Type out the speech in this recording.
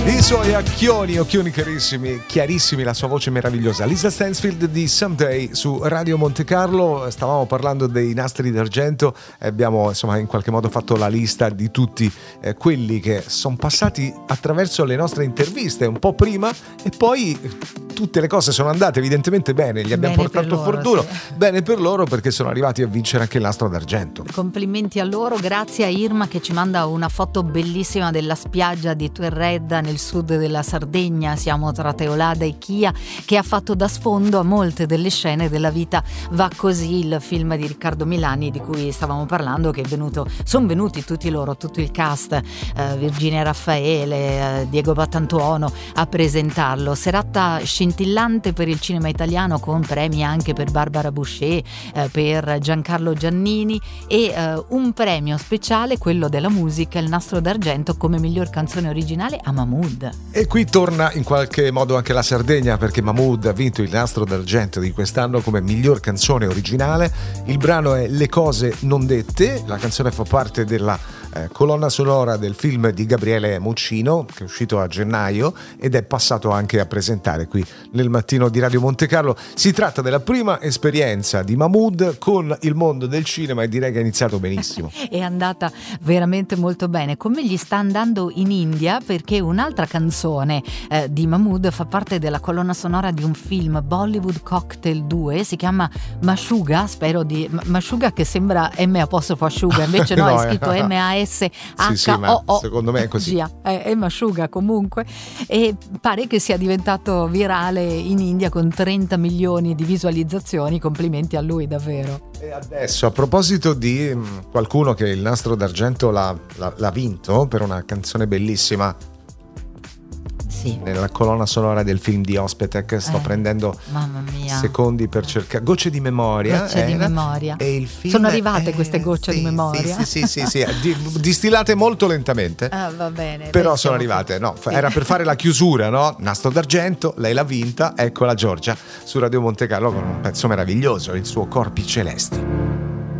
I suoi occhioni chiarissimi, la sua voce meravigliosa. Lisa Stansfield di Someday su Radio Monte Carlo. Stavamo parlando dei nastri d'argento e abbiamo insomma in qualche modo fatto la lista di tutti quelli che sono passati attraverso le nostre interviste un po' prima, e poi tutte le cose sono andate evidentemente bene, gli abbiamo portato fortuna. Sì. Bene per loro, perché sono arrivati a vincere anche il nastro d'argento. Complimenti a loro, grazie a Irma che ci manda una foto bellissima della spiaggia di Tuerredda nel sud della Sardegna. Siamo tra Teolada e Chia, che ha fatto da sfondo a molte delle scene della Vita va così, il film di Riccardo Milani di cui stavamo parlando, che sono venuti tutti loro, tutto il cast, Virginia Raffaele, Diego Battantuono a presentarlo. Serata scintillante per il cinema italiano, con premi anche per Barbara Boucher, per Giancarlo Giannini e un premio speciale, quello della musica, il nastro d'argento come miglior canzone originale a Mahmood. E qui torna in qualche modo anche la Sardegna, perché Mahmood ha vinto il nastro d'argento di quest'anno come miglior canzone originale. Il brano è Le cose non dette, la canzone fa parte della colonna sonora del film di Gabriele Muccino, che è uscito a gennaio ed è passato anche a presentare qui nel mattino di Radio Monte Carlo. Si tratta della prima esperienza di Mahmood con il mondo del cinema e direi che è iniziato benissimo. È andata veramente molto bene, come gli sta andando in India, perché un'altra canzone di Mahmood fa parte della colonna sonora di un film, Bollywood Cocktail 2, si chiama Mashuga, Mashuga, che sembra M''asciuga, invece no, è scritto M-A-S-H-O-O. Sì, ma secondo me è così. È Mashuga comunque, e pare che sia diventato virale in India con 30 milioni di visualizzazioni. Complimenti a lui davvero. E adesso, a proposito di qualcuno che il nastro d'argento l'ha vinto per una canzone bellissima, sì, nella colonna sonora del film di Ospetec, sto prendendo secondi per cercare Gocce di memoria. E il film sono arrivate queste gocce di memoria. Sì, distillate molto lentamente. Va bene. Però sono arrivate. No, era per fare la chiusura, no? Nastro d'argento, lei l'ha vinta, eccola Giorgia su Radio Monte Carlo con un pezzo meraviglioso, il suo Corpi celesti.